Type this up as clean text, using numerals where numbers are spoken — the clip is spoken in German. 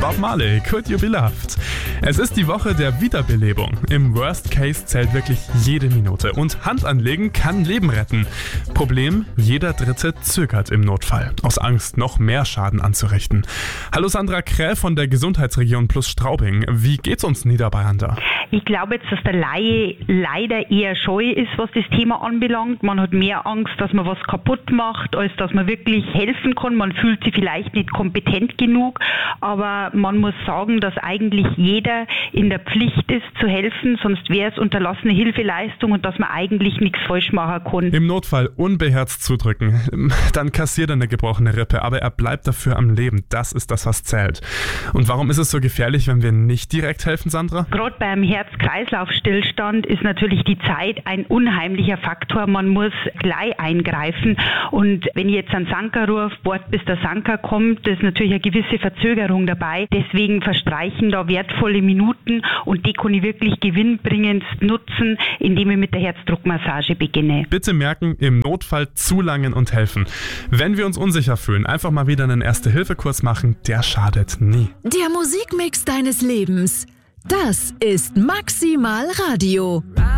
Bob Marley, Could You Be Loved? Es ist die Woche der Wiederbelebung. Im Worst Case zählt wirklich jede Minute und Hand anlegen kann Leben retten. Problem, jeder Dritte zögert im Notfall, aus Angst, noch mehr Schaden anzurichten. Hallo Sandra Kräh von der Gesundheitsregion Plus Straubing. Wie geht's uns Niederbayern da? Ich glaube jetzt, dass der Laie leider eher scheu ist, was das Thema anbelangt. Man hat mehr Angst, dass man was kaputt macht, als dass man wirklich helfen kann. Man fühlt sich vielleicht nicht kompetent genug, aber man muss sagen, dass eigentlich jeder in der Pflicht ist zu helfen, sonst wäre es unterlassene Hilfeleistung und dass man eigentlich nichts falsch machen kann. Im Notfall unbeherzt zudrücken, dann kassiert er eine gebrochene Rippe, aber er bleibt dafür am Leben. Das ist das, was zählt. Und warum ist es so gefährlich, wenn wir nicht direkt helfen, Sandra? Gerade beim Herz-Kreislauf-Stillstand ist natürlich die Zeit ein unheimlicher Faktor. Man muss gleich eingreifen. Und wenn ich jetzt einen Sanker rufe, wart bis der Sanker kommt, ist natürlich eine gewisse Verzögerung dabei. Deswegen verstreichen da wertvolle Minuten und die kann ich wirklich gewinnbringend nutzen, indem ich mit der Herzdruckmassage beginne. Bitte merken, im Notfall zulangen und helfen. Wenn wir uns unsicher fühlen, einfach mal wieder einen Erste-Hilfe-Kurs machen, der schadet nie. Der Musikmix deines Lebens. Das ist Maximal Radio.